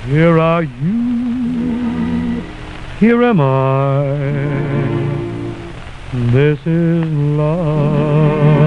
Here are you, here am I. This is love.